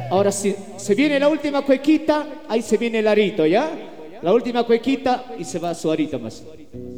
Ahora si se viene la última cuequita, ahí se viene el arito, ¿ya? La última cuequita y se va su arito más.